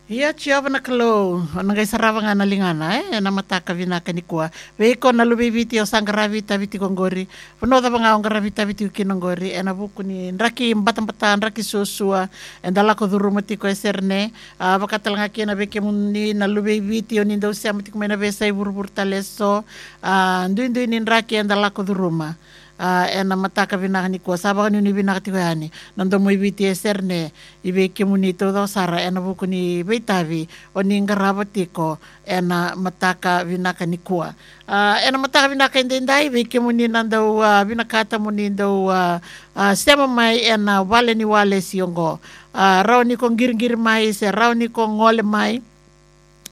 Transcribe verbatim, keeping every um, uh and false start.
Ia tiava na kalo nangai saravanga na lingana eh na mataka vinaka ni kua ve ko na lubi viti o sangaravi ta viti kongori pono da banga ongaravi ta viti kinongori e na buku ni raki mbata mbata raki susua e dala ko duru mati ko eserne a bakatalanga ki na veke muni na lubi viti o nindo sia mati ko mena vesa i burbur taleso a ndu ndu ni raki e dala ko duruma Uh, e na mataka vinaka ni kua sabaka ni vinaka tiko yani nando mo ibiti e serne ibe ke muni to do sara e na buku ni beitavi o ni ngaraba tiko e na mataka vinaka ni kua uh, e na mataka vinaka indendai ibe ke muni nando uh, vinakata muni ndo uh, uh, sema mai e na wale ni wale siongo uh, rau ni ko ngir ngir mai se rau ni ko ngole mai